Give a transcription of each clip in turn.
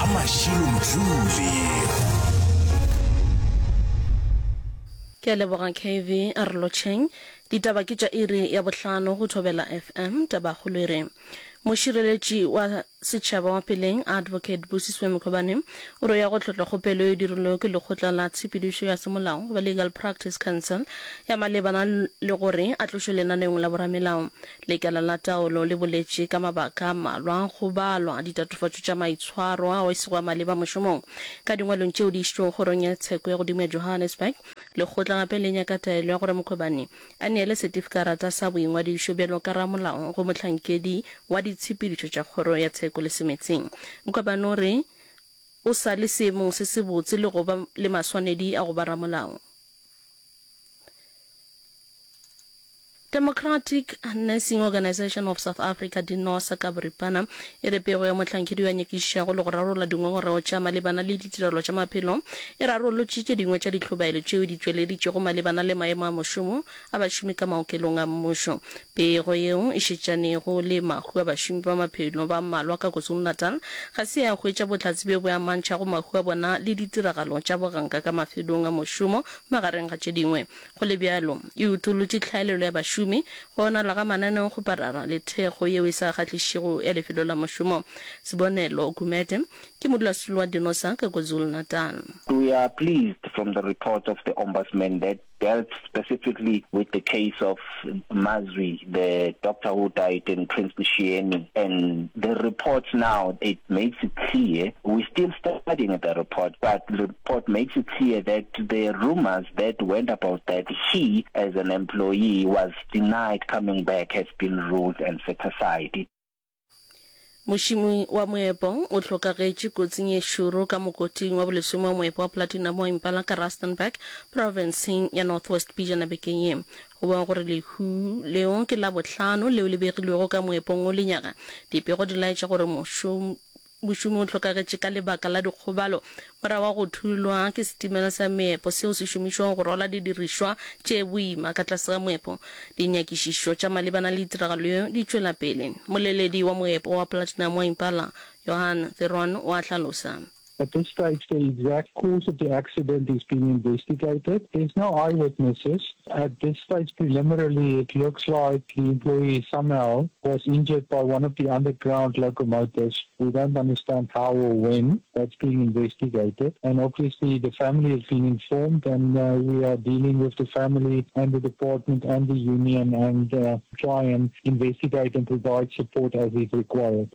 Mashilo Mdluli. Ke lebogang KV Arlocheng ditaba ke tša iri ya bohlano go Thobela FM taba kholo re mošireletši wa setšhaba wa peleng advocate Busiswe Mkhobane o re ya go tlotla kgopelo e dirilwe ke lekgotla la tshepedišo ya semolao ba Legal Practice Council ya malebana le gore a tlošwe lenaneong la boramelao lekala la taolo le boletše ka mabaka malwa go balwa ditatofatšo tša maitshwaro a o sego maleba mošomong ka dingwalong tšeo di išitšwego kgorong ya tsheko ya godimo ya Johannesburg lekgotla gape le nyaka taelo ya gore Mkhobane a neele setifikarata sa boingwadišo bjalo ka ramolao go mohlankedi wa ditshepedišo tša kgoro ya tsheko le semetseng Mkhobane o re o sa le seemong se se botse le go ba le maswanedi a go ba ramolao. Democratic Nursing Organization of South Africa DINOSA ka boripana e re pego ya mohlankedi wa nyekišago le go rarolla dingongorego tša malebana le ditirelo tša maphelo e rarollotšitše dingwe tša ditlhobaelo tšeo di tšweleditšego malebana le maemo a mošomo a bašomi ka maokelong a mmušo pego yeo e šetšanego le mahu a bašomi ba maphelo ba mmalwa ka KwaZulu-Natal ga se ya hwetša bohlatse bjo bo amantšha go mahu a bona le ditiragalo tša boganka ka mafelong a mošomo magareng ga tše dingwe go le bjalo e utolotše tlhaelelo ya bašomi go na la ga mananeo go parara le thego yeo e sa kgatlišego ya lefelo la mošomo Sibonelo Gumede ke modulasetulo wa DINOSA ka KwaZulu-Natal. We are pleased from the report of the Ombudsman that dealt specifically with the case of Mazri, the doctor who died in Prince Lucieni. And the report now, it makes it clear, we're still studying the report, but the report makes it clear that the rumors that went about that he, as an employee, was denied coming back has been ruled and set aside. Mošomi wa moepo o hlokagetše kotsing ye šoro ka mokoting wa bolesome wa moepo wa Platinum wa Impala ka Rustenburg province ya Northwest Pijana bekeng ye go ba gore lehu leo ke la bohlano leo le begilwego ka moepong o lenyaga dipego di laetša gore mošomi o hlokagetše ka lebaka la dikgobalo morago wa go thulwa ke setimela sa meepo seo se šomišwago go rola didirišwa tše boima ka tlase ga moepo dinyakišišo tša malebana le tiragalo yeo di tšwela pele moleledi wa moepo wa Platinum wa Impala Johan Theron wa hlalosa. At this stage, the exact cause of the accident is being investigated. There's no eyewitnesses. At this stage, preliminarily, it looks like the employee somehow was injured by one of the underground locomotives. We don't understand how or when. That's being investigated. And obviously, the family has been informed, and we are dealing with the family and the department and the union and try and investigate and provide support as is required.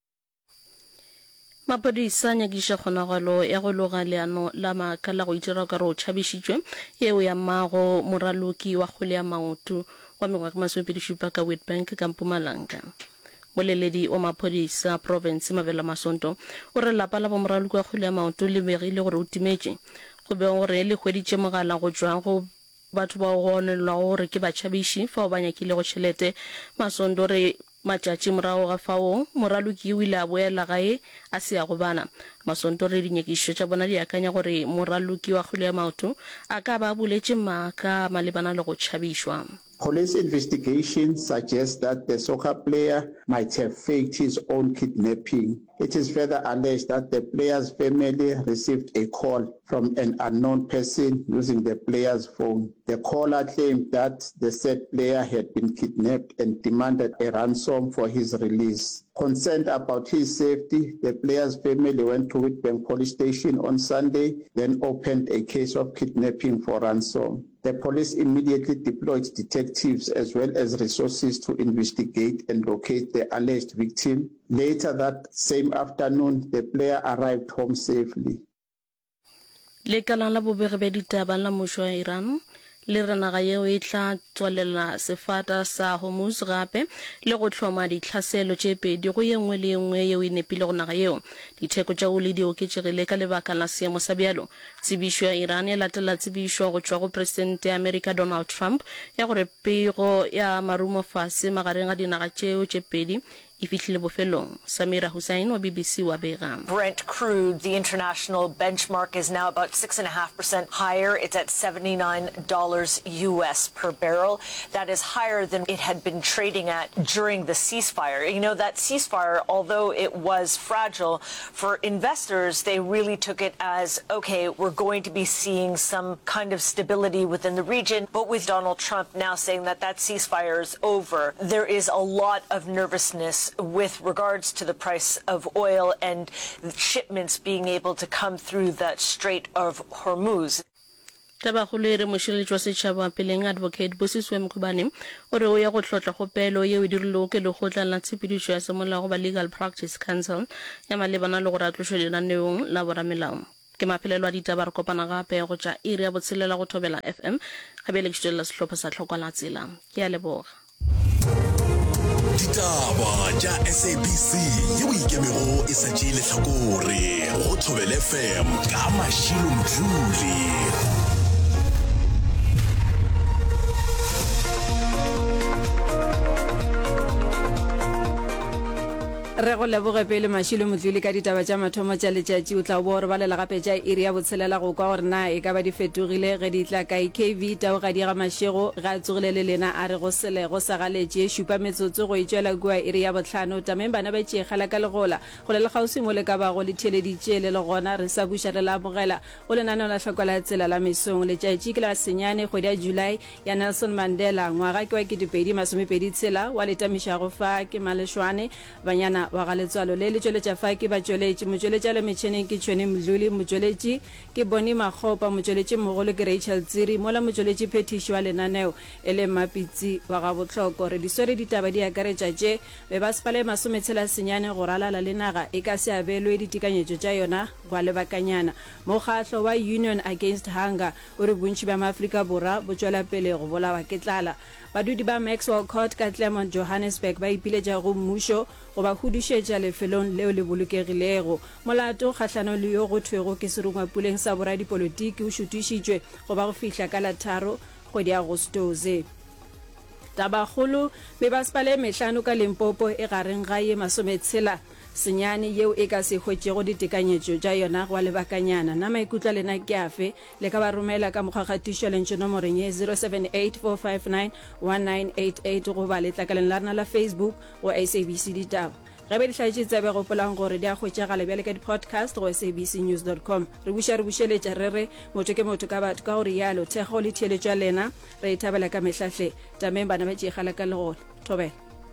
Mapodisa nyakiša kgonagalo ya go loga leano la maaka la go itira ka re o tšhabišitšwe yeo ya mmago moraloki wa kgole ya maoto wa mengwaga masomepedišupa ka Witbank ka Mpumalanga. Moleledi wa maphodisa province Mabela Masonto o re lapa la bomoraloki wa kgole ya maoto le begile gore o timetše go be gore le hweditše mogala go tšwa go batho ba go gonelwa gore ke batšhabiši fa o ba nyakile go tšhelete Masonto re matšatši morago ga fao moraloki o ile a boela gae a se ya go bana Masonto re dinyekišo tša bona di akanya gore moraloki wa kgole ya maoto a ka ba boletše maaka malebana le go tšhabišwa. Police investigations suggest that the soccer player might have faked his own kidnapping. It is further alleged that the player's family received a call from an unknown person using the player's phone. The caller claimed that the said player had been kidnapped and demanded a ransom for his release. Concerned about his safety, the player's family went to Witbank Police Station on Sunday, then opened a case of kidnapping for ransom. The police immediately deployed detectives as well as resources to investigate and locate the alleged victim. Later that same afternoon, the player arrived home safely. Lekala la bobege ba ditaba la mmušo wa Iran le re naga yeo e tla tswalela sefata sa Hormuz gape le go hloma ditlhaselo tše pedi go ye nngwe le nngwe yeo e nepile go naga yeo ditheko tša oli di oketšegile ka lebaka la seemo sa bjalo tsebišo ya Iran e latela tsebišo go tšwa go presidente ya America Donald Trump ya gore pego ya marumo fase magareng a dinaga tšeo tše pedi e fitlhile bofelong. Samira Hussein wa BBC wa bega. Brent crude, the international benchmark, is now about 6.5% higher. It's at $79 US per barrel. That is higher than it had been trading at during the ceasefire. You know, that ceasefire, although it was fragile, for investors, they really took it as, okay, we're going to be seeing some kind of stability within the region. But with Donald Trump now saying that that ceasefire is over, there is a lot of nervousness with regards to the price of oil and shipments being able to come through that Strait of Hormuz. Tabagolo re mošireletši wa setšhaba wa peleng Advocate Bosiswe Mkhubane o re o ya go tlotla kgopelo yeo e dirilego ke lekgotla la tshepedišo ya semolao goba Legal Practice Council ya malebana le gore a tlošwe lenaneong la boramelao. Ke mafelelo a ditaba re kopana gape go tša iri ya botshelela go thobela FM gabe le tšitšwelela sehlopha sa tlhokwa la tsela. Ke a leboga. Ditaba tša SABC yeo ikemego e sa tšeele hlakore go thobela FM ka Mashilo Mdluli. re go leboge pele Mashilo Mdluli ka ditaba tša mathomo tša letšatši o tla bo re balela gape tša iri ya botshelela go kwa gore na e ka ba di fetogile ge di tla ka KV tao ga di ga Mashego ga tsogile le lena a re go sele go sa galetše šupa metsotso go itšwela kua iri ya botlhano tameng bana ba tšeegela ka legola go le legausi mo le ka bago le theleditše le le gona re sa buša re la amogela go lenaneo la tlhoko la tsela la mesong letšatši ke la senyane kgwedi ya July ya Nelson Mandela ngwaga ke wa 2026 wa letamišago fa ke Malešwane banyana wa ga letswalo le le tšweletša fa ke ba tšweletši motšweletša le metšheneng ke Tšhweni Mdluli motšweletši ke Boni Makgopa motšweletši mogolo ke Rachel Tsiri mola motšweletši phetiši wa lenaneo e le Mapitsi wa ga botlhoko re di swere ditaba di akaretša tše be ba sepale masometshela senyane go ralala le naga e ka se abelwe ditekanyetšo tša yona gwa lebakanyana mokgatlo wa Union Against Hunger o re bontši ba maAfrika Borwa bo tšwela pele go bolawa ke tlala badudi ba Maxwell Court ka Claremont Johannesburg ba ipiletša go mmušo go ba hudišetša lefelong leo le bolokegilego molato kgahlano le yo go thwego ke serungwapuleng sa boradipolotiki o šutišitšwe go ba go fihla ka la 3 kgwedi ya Agostose. Tabagolo be ba sepale mehlano ka Limpopo e gareng ga ye masometshela senyane yeo e ka se hwetšego ditekanyetšo tša yona go lebakanyana na maikutlo lena ke afe le ka ba romela ka mokgakgatišo lentše nomoreng ye 0784591988 go ba letlakaleng la rena la Facebook go SABC ditaba ge be dihlaetše tsebe gopolang gore di a hwetšagala bjale ka di-podcast go sabcnews.com re bušeletša re re motho ke motho ka batho ka gore yalo thekgo le theeletšwa lena re ithabela ka mehlahle tameng bana ba tšeegala ka legole thobela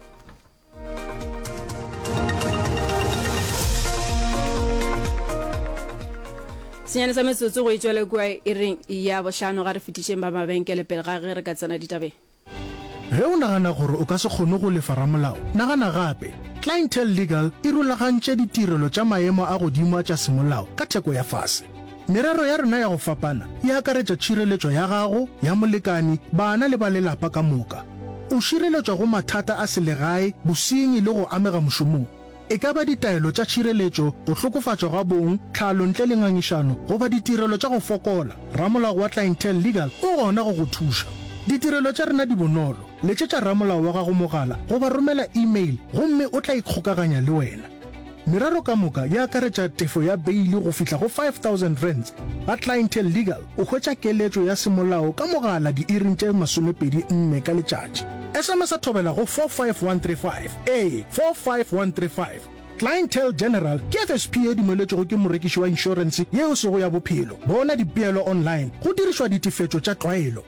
senyane sa metsotso go itšwele kua e reng ya bohlano ga re fetišeng ba mabenkele pele ga ge re ka tsena ditabeng ge o nagana gore o ka se kgone go lefa ramolao nagana gape Clientele Legal e rulagantše ditirelo tša maemo a godimo tša semolao ka theko ya fase merero ya rena ya go fapana e akaretša tšhireletšo ya gago ya molekani bana le ba lelapa ka moka o šireletšwa go mathata a selegae bosenyi le go amega mošomong e ka ba ditaelo tša tšhireletšo go hlokofatšwa ga bong tlhalo ntle le ngangišano goba ditirelo tša go fokola ramolao wa Clientele Legal o gona go go thuša ditirelo tša rena di bonolo letšetša ramolao wa gago mogala goba romela email gomme o tla ikgokaganya le wena merero ka moka ya akaretša tefo ya beili go fihla go 5,000 rands ba Clientele Legal o hwetša keletšo ya semolao ka mogala diiring tše 24 ka letšatši SMS a thobela go 45135 45135 Clientele General ke FSP e dumeletšego ke morekiši wa insurance yeo sego ya bophelo bona dipeelo online go dirišwa ditefetšo tša tlwaelo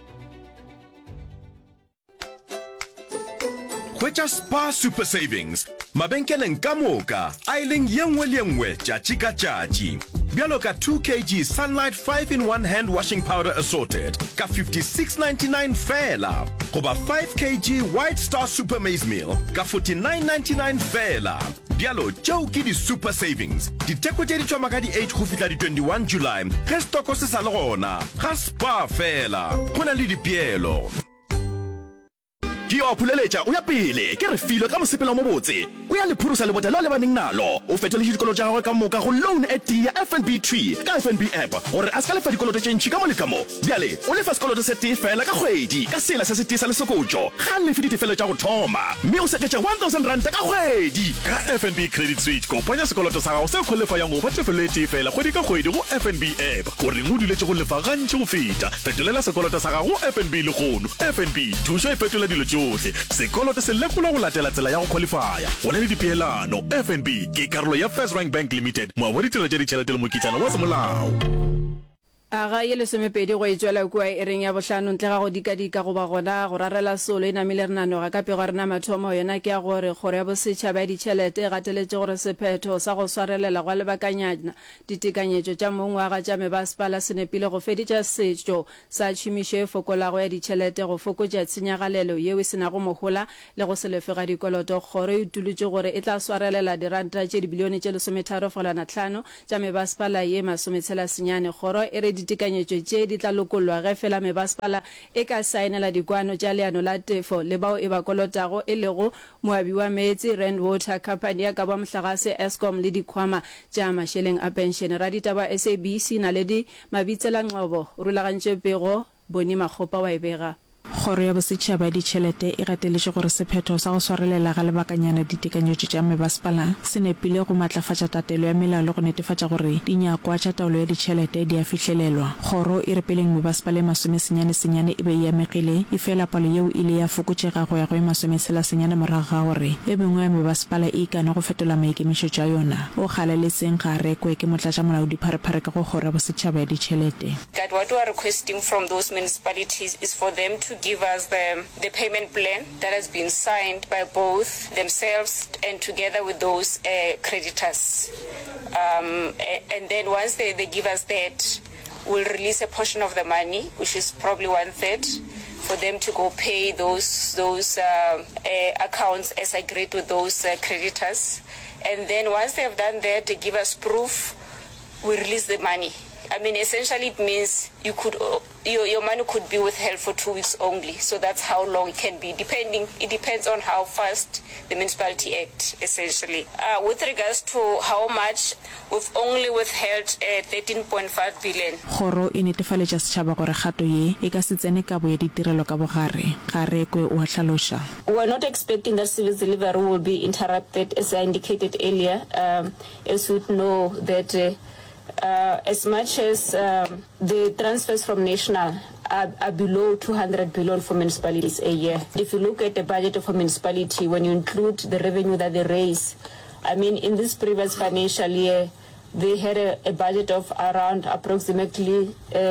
Hwetša Spar Super Savings mabenkeleng ka moka a ileng yengwe le yengwe tšatši ka tšatši bjalo ka 2 kg Sunlight 5-in-1 hand washing powder assorted ka 56.99 fela goba 5 kg White Star Super Maize Meal ka 49.99 fela bjalo tšeo ke di Super Savings diteko tše di tšoma ka di 8 go fihla di 21 July ge stoko se sa le gona ga Spar fela go na le dipeelo ke yo phuleletša o ya pele ke re filo ka mosepelo mo botse o ya le phurusa lebotelo le baneng nalo o fetole dikolo tša gagwe ka moka go loan at ya FNB Tree ka FNB app gore a se ka lefa dikoloto tše ntši ka mo le ka mo bjale o lefa sekoloto se tee fela ka kgwedi ka sela se se tee sa lesokotšo ga lefe ditefelo tša go thoma mme o seketša 1,000 ranta ka kgwedi ka FNB Credit Suite kopanya sekoloto sa gago se kgolefa yang go fa tefelo e tee fela kgwedi ka kgwedi go FNB app gore o duletše go lefa gantši go feta fetolela sekoloto sa gago FNB le kgono FNB thušo e fetola dilo tšohle sekoloto se lekolwa go latela tsela ya go qualifya go na le dipeelano FNB ke karolo ya First Rank Bank Limited moabo ditiro tša ditšhelete le mokitlana wa semolao aga ye lesomepedi go e tswela kua e reng ya bohlano ntle ga go dikadika go ba gona go rarela solo e namile re nanoga ka pego rena mathomo yona ke ya gore kgoro ya bosetšhaba ya ditšhelete e gateletše gore sephetho sa go swarelela go lebakanyana ditekanyetšo tša mongwaga tša mebasepala se nepile go feditša setšo sa tšhomišo e fokolago ya ditšhelete go fokotša tshenyagalelo yeo e senago mohola le go se lefega dikoloto kgoro e utulotše gore e tla swarelela diranta tše dibilione tše 13.5 tša mebasepala ye 19 kgoro e re ditekanyetšo tše di tla lokolwa ge fela mebasepala e ka saenela dikwano tša leano la tefo le bao e ba kolotago e lego moabi wa metsi Rand Water Company ya ka ba mohlagase Eskom le dikhwama tša mašeleng a pension ra ditaba SABC na le di mabitsela nqobo rulagantše pego boni makgopa wa ebega kgoro ya bosetšhaba ya ditšhelete e gateletše gore sephetho sa go swarelela ga lebakanyana ditekanyetšo tša mebasepala se nepile go matlafatša tatelo ya melao le go netefatša gore dinyakwa tša taolo ya ditšhelete di a fihlelelwa kgoro e re peleng mebasepala e 19 e be e amegile e fela palo yeo ile ya fokotšega go ya go e 19 morago ga gore e mengwe ya mebasepala e ikana go fetola maikemišo tša yona o galaletseng ga rekwe ke motlatša molaodipharephare ka go kgoro ya bosetšhaba ya ditšhelete. That what we are requesting from those municipalities is for them to give us the payment plan that has been signed by both themselves and together with those creditors. And then once they give us that, we'll release a portion of the money, which is probably 1/3, for them to go pay those accounts as agreed with those creditors. And then once they have done that, they give us proof, we release the money. I mean, essentially it means you could your money could be withheld for 2 weeks only. So that's how long it can be, it depends on how fast the municipality act, essentially. With regards to how much, we've only withheld 13.5 billion. Kgoro e netefaletša setšhaba gore kgato ye e ka se tsene kabo ya ditirelo ka bogare ga rekwe o a hlaloša. We are not expecting that service delivery will be interrupted, as I indicated earlier, as we know that as much as the transfers from national are below 200 billion for municipalities a year. If you look at the budget of a municipality, when you include the revenue that they raise, I mean, in this previous financial year, they had a budget of around approximately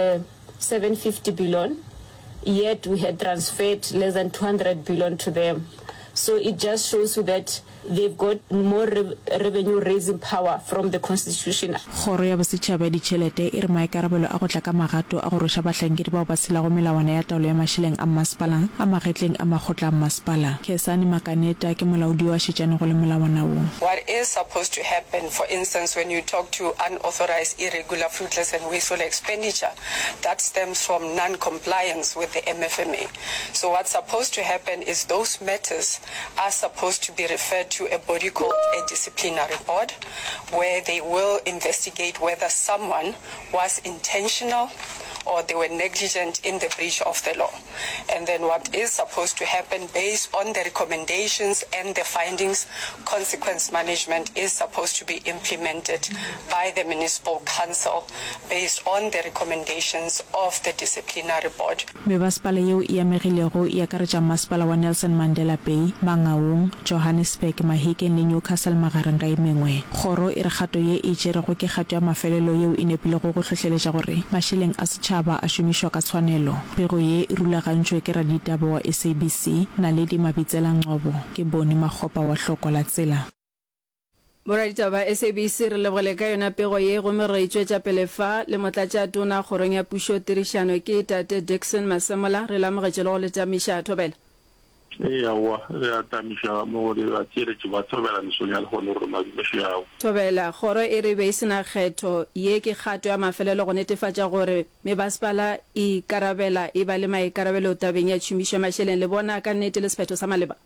750 billion, yet we had transferred less than 200 billion to them. So it just shows you that they've got more revenue raising power from the constitution. Kgoro ya bosetšhaba ya ditšhelete e re maikarabelo a go tla ka magato a go roša bahlankedi bao ba tshelago melawana ya taolo ya mašeleng a mmasepala a magetleng a magotla a mmasepala. Khesani Makaneta ke molaodi wa šetšane go le melawana woo. What is supposed to happen, for instance, when you talk to unauthorized, irregular, fruitless and wasteful expenditure, that stems from non-compliance with the MFMA. So what's supposed to happen is those matters are supposed to be referred to a body called a disciplinary board, where they will investigate whether someone was intentional or they were negligent in the breach of the law. And then what is supposed to happen based on the recommendations and the findings, consequence management is supposed to be implemented by the municipal council based on the recommendations of the disciplinary board. Mebasepala yeo e amegilego e akaretša masepala wa Nelson Mandela Bay, Mangaung, Johannesburg, Mahikeng le Newcastle magareng ga e mengwe. Kgoro e re kgato ye e tšerego ke kgato ya mafelelo yeo e nepilego go hlohleletša gore mašeleng a setšhaba a šomišwa ka tshwanelo. Pego ye e rulagantšwe ke raditaba wa SABC na le di mabitsela nqobo ke bone makgopa wa hloko la tsela. Boraditaba SABC re lebogele ka yona pego ye gome re itšwetša pele fa le motlatša tona kgorong ya pušo tirišano ke tate Dixon Masemola re lamogetše le go letamiša thobela. wa re atamisha mo re a tsere tse ba thobela mesong ya le gone re mabimeshe yao thobela kgoro e re be sena kgetho ye ke kgato ya mafelelo go netefatša gore mebasepala e karabela e ba le maikarabelo tabeng ya tšhomišo mašeleng le bona ka nnete le sephetho sa maleba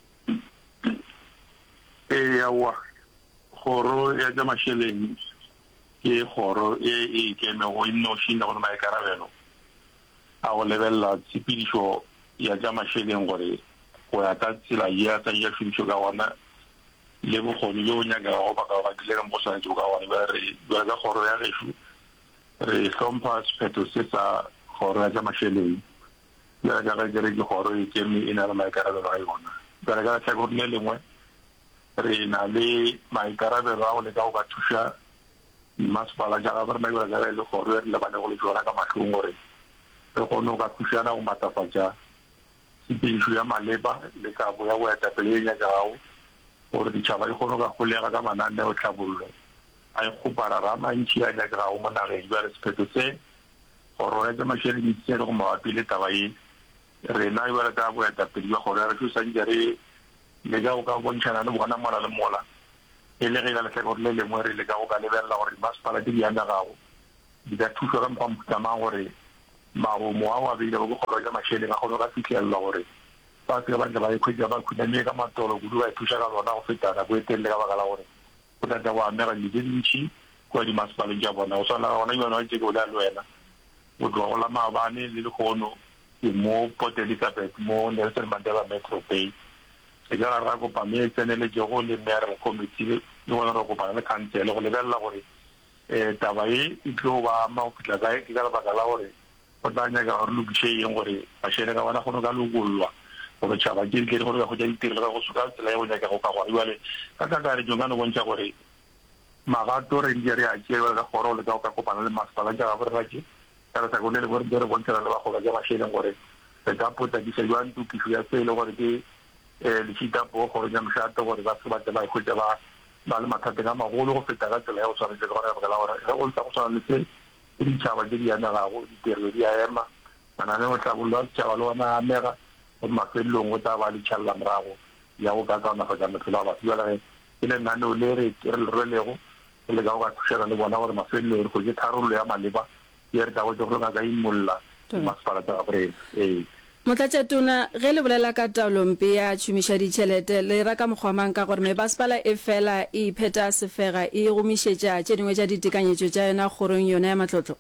wa kgoro ya tša mašeleng ke kgoro e ikemego e nnošina gore maikarabelo a go lebelela tshepedišo ya tša mašeleng gore go ya ka tsela ya tsa ya tšhomišo ka gona le bokgoni jo o nyakago ba ka ba tlile ka mo tshwanetse ka gona ba ka kgoro ya gešo re hlompha sephetho se sa kgoro ya tša mašeleng bjale ka ge ke re ke kgoro e keme e na le maikarabelo a yona bjale ka letlhakore le lengwe re na le maikarabelo a go leka go ka thuša masepala jaaka ba re na bjale le kgoro e re lebane go le jona ka mahlong gore re kgone go ka thušana go maatlafatša tshepedišo ya maleba le kabo ya boetapele e nyakagago gore ditšhaba di kgone go ka golega ka mananeo tlhabollo a ikgopara ra mantši a nyakagago mo nageng jale sephetho se kgoro ya tša mašeleng e tsene go mabapi le taba e rena jale ka boetapedi ba kgoro ya re thusantše re leka go ka bontšhana le bona mola le mola e le ge la letlhakore le lengwe re leka go ka lebelela gore masepala tse di anyagago di ka thuswa ka mokgwa mofutamang gore magomo a wa beile go kgoro ya mašeleng a kgone ka fitlhelelwa gore ba se ba ntse ba ikhwetša ba khunamie ka matolo kudu ba e thuša ka lona go fetana bo etelele ka baka la gore go tata go amega dilo tse dintšhi kua dimasepaleng tša bona go tshwana ka gona yona tse ke o le a le wena go tloga go la maabane le lekgono ke mo Port Elizabeth mo Nelson Mandela Metro Bay se ka ra kopa me tseneletse go le mayor committee le gona re kopana le council go lebelela gore taba e tlo ba ma go fitla kae ke ka lebaka la gore go tla nyaka gore lokiše eng gore mašele ka bona kgone ka lokollwa gore tšhaba ke dikere gore ka go tša ditirelo ka go suka tsela ya go nyaka go ka gore jale ka kakaretšong ka no bontšha gore magato re ntse re a tšee ka kgoro le ka go ka kopana le masepala tša gago re ratše ka re sako le le gore re bontšhana le bagola tša mašeleng gore re ka potakiša jwang tokišo ya se e le gore ke lešitapo gore ya mošato gore ba se ba tle ba ikhwetša ba le mathateng a magolo go feta ka tsela ya go tshwanetse ka gore la gore ge go ntsa go tshwana le se ke ditšhaba tse di yanagago ditirelo di a ema mananeo tlhabollo a setšhaba le ona amega go mafelelong go tla ba le tšhalela morago ya go ka kaonafatša maphelo a batho jale ke lenaneo le re le rwelego e le ka go ka thušana le bona gore mafelelong re kgotse tharollo ya maleba ye re tla go tse gore nga ka imolola masepala tsa gaborena Motlatšatona ge le bolela ka taolompe ya tšhomiša ditšhelete le ra ka mokgwa mang ka gore mebasepala e fela e ipheta sefega e gomišetša tše dingwe tša ditekanyetšo tša yona kgorong yona ya matlotlo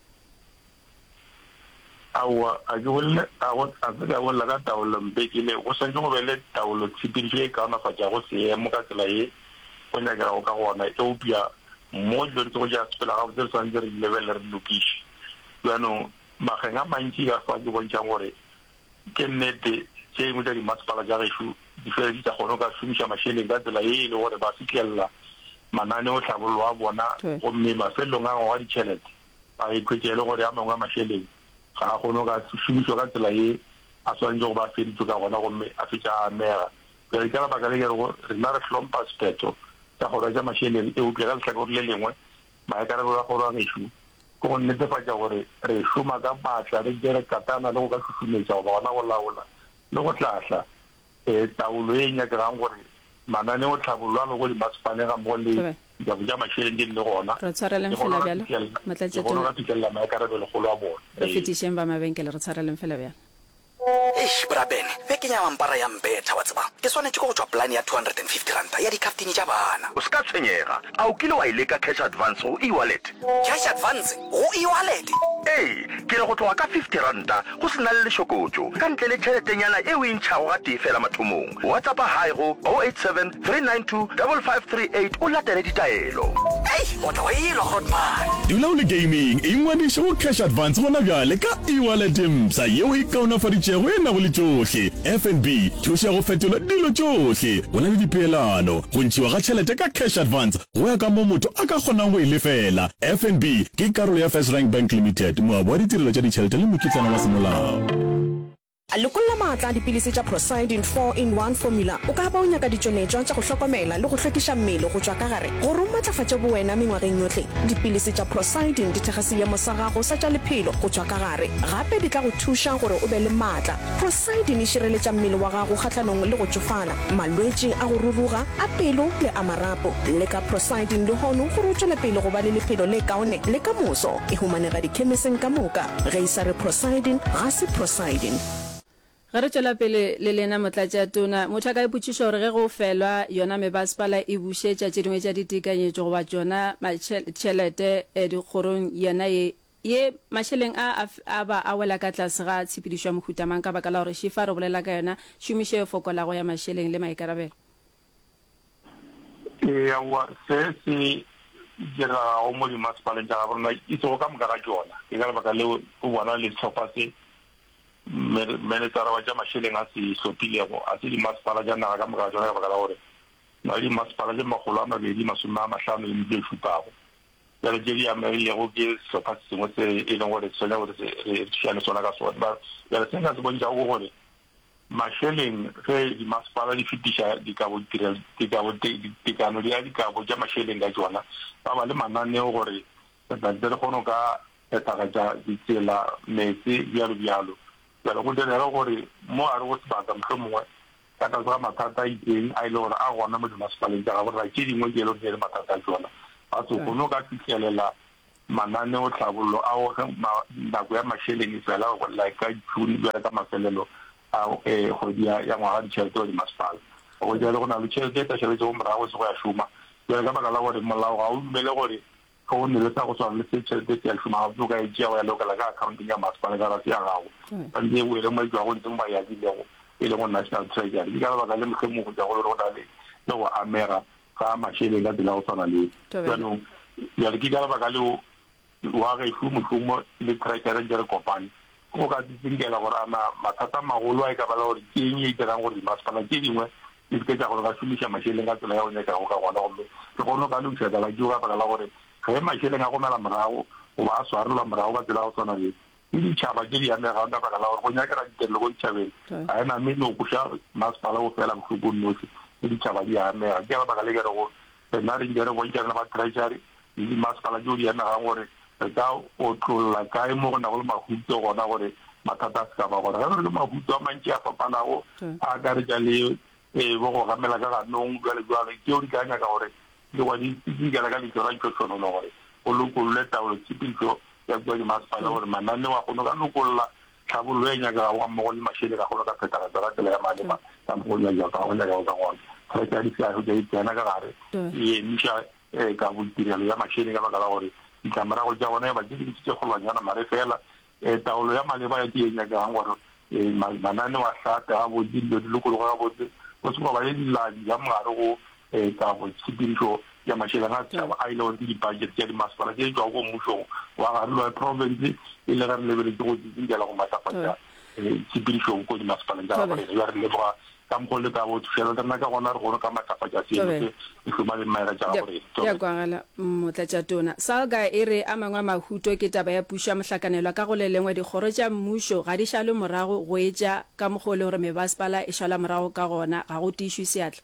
awa a ke bolela ka taolompe ke le go santse go be le taolo tshepedišo e kaonafatšago seemo ka tsela ye go nyakelago ka gona eupša mo dilo tse go ja sepela gabotse re tshwanetse re lebelele re lokiše jaanong mageng a mantši ka fa ke bontšhang gore ke nnete tše dingwe tša dimasepala tša gešo di fela di tša kgone ka šomiša mašeleng ka tsela ye e le gore ba fitlhelela mananeo tlhabollo a bona gomme mafelelong a goga ditšhelete ba ikhwetše e le gore a mangwe a mašeleng ga a kgone ka šomišwa ka tsela ye a tshwanetse go ba feditšwe ka gona gomme a fetša a amega pele ka lebaka le kere rena re hlompha sephetho tša kgoro tša mašeleng e upša ka letlhakore le lengwe maikarabelo a kgoro a gešo ke go netefatša gore re šoma ka maatla re kere katana le go ka šušumetša goba gona go laola le go tlahla taolo e nyakegang gore mananeo tlhabollo a le go dimasepaleng ga mmogo le dikabo tša mašeleng di le gona re tshwareleng fela bjalo go ka fitlhelela maikarabelo golo a bona re fetišeng ba mabenkele re tshwareleng fela bjalo brabene be ke nyamampara ya mbetha wa tseba ke swanetse go tšwa plan ya 250 ranta ya dikaftini tša bana o ska tshwenyega a o kile wa ile ka cash advance go e-wallet cash advance go e-wallet ee ke le go tloga ka 50 ranta go se na le lešokotšo ka ntle le tšheletenyana e o e ntšhago ga tee fela mathomong whatsapp hae go 087 392 5538 o latele ditaelo o tla go ilwa grotman dula o le gaming e ngwadiše go cash advance gona bjale ka e-wallet mpsa yeo e kaonafaditšego e nago le tšohle FNB thuša go fetola dilo tšohle go na le dipeelano go ntšhiwa ga tšhelete ka cash advance go ya ka mo motho a ka kgonang go e lefela FNB ke karolo ya First Rank Bank Limited moabo wa ditirelo tša ditšhelete le mokitlana wa semolao a lekolla maatla dipilisi tša Prosidin 4-in-1 formula o ka ba o nyaka ditšonetšwa tša go hlokomela le go hlwekiša mmele go tšwa ka gare gore o matlafatše bowena mengwageng yohle dipilisi tša Prosidin di thega seemo sa gago sa tša lephelo go tšwa ka gare gape di tla go thuša gore o be le maatla. Prosidin e šireletša mmele wa gago kgahlanong le go tšofala malwetši a go ruruga a pelo le a marapo. Le ka Prosidin le hono gore o tšwele pele go ba le lephelo le kaone le ka moso e humanega dikhemiseng ka moka ge e sa re Prosidin ga se Prosidin. Re tšwela pele le lena motlatša tona motho a ka ipotšiša gore ge go felwa yona mebasepala e bušetša tše dingwe tša ditekanyetšo goba tšona tšhelete dikgorong yona ye mašeleng a ba a wela ka tlase ga tshepedišo ya mohutamang ka baka la gore šifa re bolela ka yona šomišo e fokolago ya mašeleng le maikarabelo. Ewa se diragago mo dimasepaleng tša gaborona e sego ka moka ga tšona ke ka lebaka leo o bona le tlhopha se menetara wa tša mašeleng a se hlopilego a se dimasepala tša naga ka moka tšona ka baka la gore na le dimasepala tše 250 le metšo e šupago jale tše di amegilego ke sehlopha se sengwe se e leng gore se tsone gore re thušane sona ka sona jale se nka se bontšago gore mašeleng ge dimasepala di fetiša tekano di a dikabo tša mašeleng ka tšona ba ba le mananeo gore re kgone ka phethagatša ditsela metse bjalo jalo go direga gore mo a re go sebaka mohlho mongwe ka tlase ga mathata a itseng a ile gore a gona mo dimasepaleng tša gago ra tše dingwe ke e le le mathata a tsona a se kgone o ka fitlhelela mananeo tlhabollo a nako ya mašeleng e fela like ka june bjale ka mafelelo a kgwedi ya ngwaga ditšhelete wa dimasepala go jale go na le tšhelete e tašheletse go morago se go ya šoma jale ka baka la gore molao ga o dumele gore go o nele sa go tshwana le se tšhelete se ya šoma ga o ka e tšea go ya lokela ka accounting ya masepala ka rase ya gago ante o ele mo e jwa go ntse mo ba yakilego e le go national treasury di ka lebaka le motlhe mo go tša gore go na le go amega ga mašeleng ka tsela go tshwana le jaanong jale ke ka lebaka leo wa gešo mošomo le treasury re kopane go ka tsinkela gore ana mathata magolo a e ka bala gore ke eng e dirang gore dimasepala tše dingwe di ke tša gore ba šomiša mašeleng ka tsela ya go nyakago ka gona gomme ke kgone ka lokišetsa ba keo ka baka la gore ge mašeleng a gomela morago goba a swarelwa morago ka tsela go tshwana le ditšhaba tše di amegang ka baka la gore go nyakela ditirelo ko ditšhabeng ga ena mme no koša masepala go fela bohlokong notlhe le ditšhaba di amega ke ka baka le kere go rena re nkere bontšane ba treasury le dimasepala tšeo di amegang gore re ka otlolola kae mo go na go le mahuto gona gore mathata a se ka ba gona ge re le mahuto a mantši a fapanago a akaretša le bo go gamela ka ganong jale keo di ka nyaka gore le wa ditsinkela ka letšo la ntšotšhonono gore o lokolole taolo tshepedišo ya kua dimasepala gore mananeo a kgone ka lokolola tlhabololo e nyakago ga mmogo le mašele ka kgone ka phethagatša ka tsela ya maleba ka mmogo nyakago ka gona kgetsa diseago tša itsena ka gare e emiša ka bodirelo ya mašele ka baka la gore ditlamorago tša gona ba ke ditse kgolwanyana mare fela taolo ya maleba ya tie nyakagang gore mananeo a hlate ga botse dilo di lokologo ga botse go se ba le diladi ya mogare go ka go tshepedišo ya mašeleng a tšhaba a ile gore ke di-budget tša dimasepala tše di tšwago ko mmušong wa garelo ya province e le ga re lebeletse go tsinkela go matlafatša tshepedišong ko dimasepaleng tša gabone ya re leboga ka mokgwa le ka bo thušela re nna ka gona re gone ka matlafatša seno e šoma le maera tša gabone ya kwagala motlatša tona salga e re a mangwe a mahuto ke taba ya pušo ya mohlakanelwa ka go le lengwe dikgoro tša mmušo ga di šale morago go etša ka mokgwa le gore mebasepala e šala morago ka gona ga go tiišwe seatla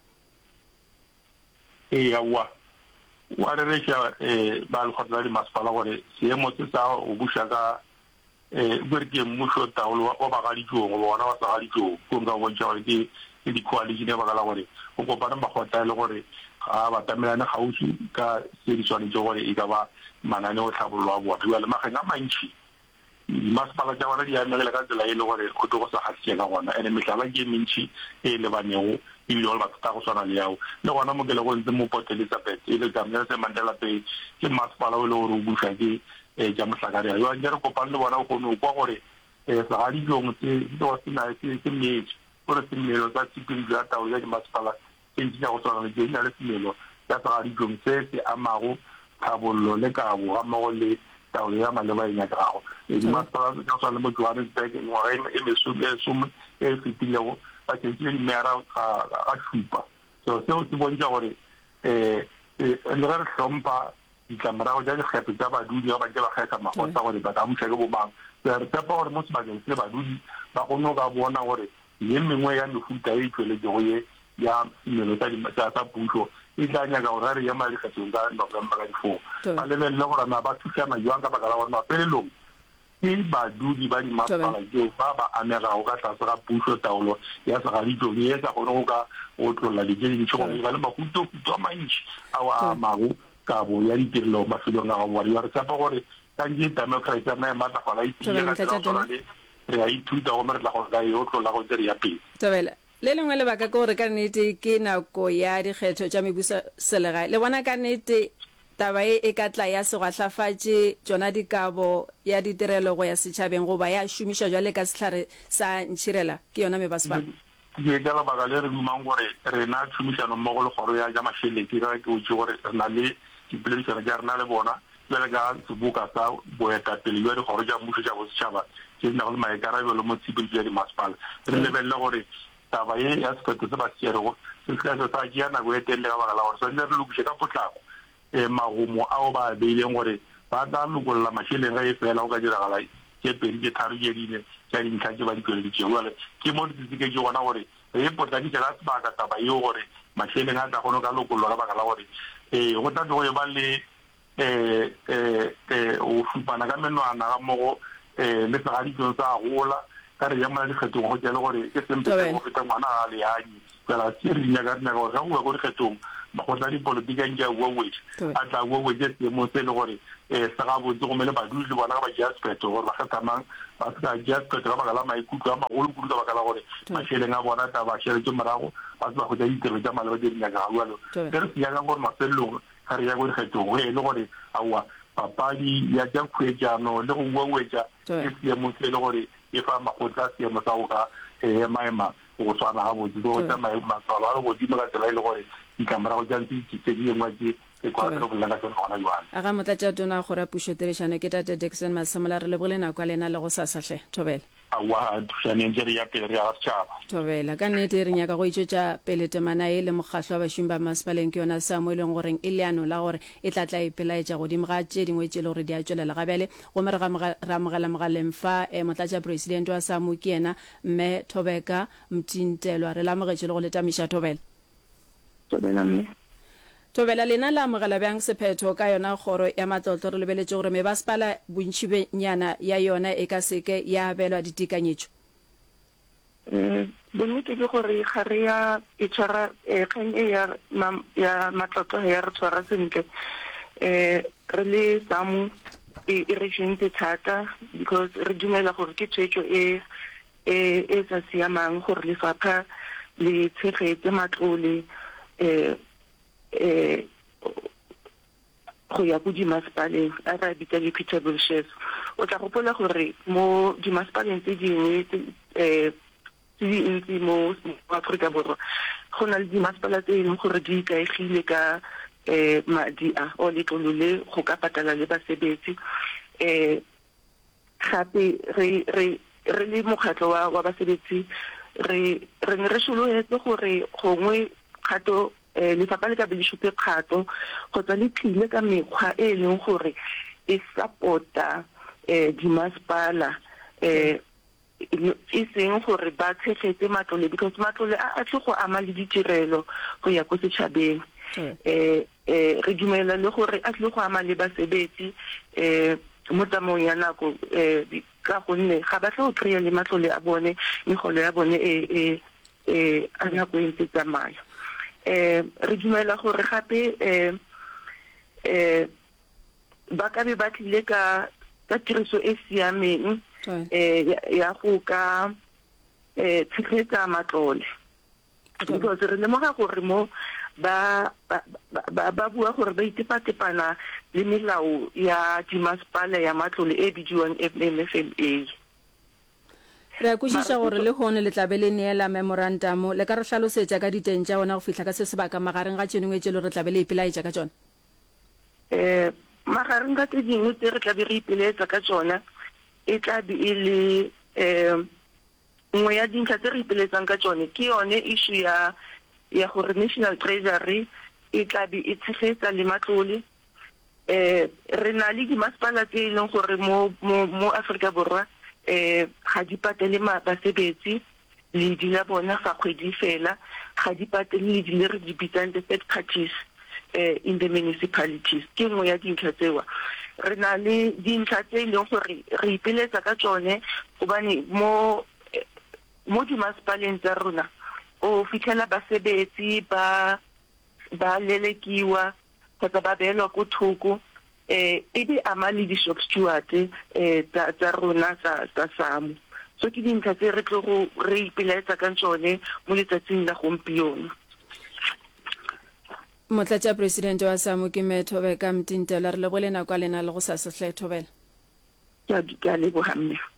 wa re reša ba lekgotla la dimasepala gore seemo se sa go buša ka bore ke mmušo taolo wa bagaditšong goba bona ba sa gaditšong kong ka bontšha gore ke di-coalition e baka la gore go kopana makgotla e le gore ga batamelane gaufi ka se di swanetse gore e ka ba mananeo tlhabololo a bona jale mageng a mantšhi dimasepala tša bona di amegile ka tsela e le gore go tlo go sa gasitše ka gona and metlhala ke mentšhi e lebanego ebile gore mathata go swana le yao le gona mo ke le go ntse mo Port Elizabeth e le Nelson Mandela Bay ke masepala o le gore o buša ke tša mohlakarea yo nke re kopane le bona o kgone o kwa gore segadijong se meetse gore semelo sa tshepedišo ya taolo ya dimasepala se ntši ya go tshwana le tše di na le semelo ya segadijong se se amago tlhabollo le kabo ga mmogo le taolo ya maleba e nyakagago dimasepala ka tshwana le mo Johannesburg ngwaga e mesome e fetilego ba tšentšile dimera ga šupa so seo se bontša gore le ge re hlompha ditlamorago ja dikgetho tsa badudi ba ke ba kgetha magotsa gore ba ka motse ke bo mang re tshepa gore mo sebakeng se badudi ba kgone ka bona gore ye mengwe ya mefuta e tsweletsego ye ya semelo tsa puso e tla nyaka gore re ya mali kgethong ka November ka di4 ba lebelle gore na ba thusana jwang ka baka la gore mafelelong ke badudi ba dimasepala tseo ba ba amegago ka tlase ga puso taolo ya segaditšong e sa kgone go ka go tlolla dije dintšho go ba le makutokuto a mantši ao a amago kabo ya ditirelo mafelong a go bariwa re tshepa gore kanje democracy ya mae matlafala itiele re a ithuta gome re tla gore ka e o tlola go tsere ya pele Tobela le lengwe lebaka ke gore ka nnete ke nako ya dikgetho tša mebusoselegae le bona ka nnete taba e ka tla ya segwahlafatše tsona dikabo ya ditirelo go ya setšhabeng goba ya šomiša jwale ka sehlare sa ntšhirela ke yona mebasepala ke ka lebaka le re dumang gore re na tšhomišano mmogo le kgoro ya ja mašeleki ka ke otse gore re na le dipoledišano ja rena le bona jale ka seboka sa boetapele jwa dikgoro ja mmušo ja bosetšhaba ke di nago le maekarabelo mo tshepedišo ya dimasepala re lebelele gore taba ye ya sekgetho se ba tšerego se sekgetho sa tšea nako e telele ka baka la gore tshwanetse re lokiše ka potlako magomo ao ba beileng gore ba tla lokolola mašeleng ga e fela go ka diragala ke pedi ke tharo ke dine tša dintlha ke ba dipweleditšego jale ke mo ditsitsike ke gona gore re e potlakitše ka sebaka taba eo gore mašeleng a tla kgone ka lokololwa ka baka la gore go tla tlogo e ba le go supana ka menwana ga mmogo le segaditšong sa gola ka re jamana dikgethong go tšele gore ke sempete go feta ngwana ga leanye fela se re dinyaka gore ga go ba ko dikgethong go tla dipolotikang ja uawetse a tla uawetse seemo se le gore se ga botse go mele badudi le bona ga ba jea sephetho gore ba kgethamang ba se ka jea sephetho ka baka la maikutlo a magolokulu ka baka la gore mašheleng a bona ta ba šheletse morago ba se ba go tsa ditirelo tša maleba tse dinyaka ga ualo se re se nyakang gore mafelelong ga re ya ko dikgethong go e le gore aowa papadi ya ja kgwetšano le go uawetša ke seemo se le gore e fa magotla seemo sa go ka maema go tshwana ga botse go tsa matswalo a le godimo ka tsela e le gore ditlamorago tša ntse tse dingwe ke kwa re bolela ka tsone gona jwale a ga motlatša tona gore a pušo tirišano ke tate Dickson Masemola re lebogile nako a lena le go sasatlhe Thobela aowa thušaneng tse re ya pele re ya ga setšhaba Thobela ka nnete re nyaka go itšwetša pele temana e le mokgahlwa wa bašomi ba masepaleng ke yona sa mo e leng goreng e leano la gore e tla tla ipelaetša godimo ga tše dingwe tše le gore di a tšwelela gabjale gome re amogela mogaleng fa motlatša presidente wa samo ke yena mme Thobeka Mtintelwa re lamogetše le go letamiša Thobela lena la amogela bjang sephetho ka yona kgoro ya matlotlo re lebeletše gore mebasepala bontšhibenyana ya yona e ka seke ya abelwa ditekanyetšo bonnete ke gore ga re ya e tshwara kgang e ya matlotlo ya re tshwara sentle re le samo e re šentse thata because re dumela gore ke tshwetso e sa siamang gore lefapha le tshegetse matlole go ya go dimasepaleng a re bitsa equitable shares o tla gopola gore mo dimasepaleng tse dingwe tse dintsi mo Aforika Borwa go na le dimasepala tse e leng gore di ikaegile ka madi a o letlolo le go ka patala le basebetsi gape re le mokgatlho wa basebetsi re sologetse gore gongwe kgato lefapha le ka be le šupe kgato kgotsa le tlile ka mekgwa e leng gore e support-a dimasepala e seng gore ba tshegetse matlole because matlole a tle go ama le ditirelo go ya ko setšhabeng re dumela le gore a tle go ama le basebetsi mo tsamaong ya nako ka gonne ga ba tle go kry-a le matlole a bone megolo ya bone a nako e ntse tsamaya re dumela gore gape ba ka be ba tlile ka tiriso e siameng ya go ka tshegetsa matlole because re lemoga gore mo ba bua gore ba itepatepana le melao ya dimasepala ya matlole e bidiwang MFMA re a kwešiša gore le gone le tlabe le neela memorandum le ka re hlalosetša ka diteng tša ona go fihla ka se sebaka magareng ga tšenengwe tše le re tlabe le ipelaetša ka tšona magareng ka tse dingwe tse re tlabe re ipelaetša ka tšona e tlabe e le nngwe ya dintlha tse re ipelaetsang ka tšone ke yone issue ya gore National Treasury e tlabe e tshegetsa le matlole re na le di masepala tse leng gore mo Afrika Borwa ga di patele basebetsi le di la bona fa kgwedi fela, ga di patele le di le re di bitsang the third parties in the municipalities. Ke nngwe ya dintlha tsewa. Re na le dintlha tse leng gore re ipeletsa ka tsone gobane mo di masepaleng tsa rona o fitlhela basebetsi ba lelekiwa kgotsa ba beelwa ko thoko e di ama le di-shop steward tsa rona tsa SAMO. So ke dintlha tse re tlo go re ipeletsa ka tsone mo letsatsing la gompieno. Motlatsa president wa SAMO ke Thobeka Mtintela re le bole nako lena le go sa sehle Thobela. Ke a leboga mme.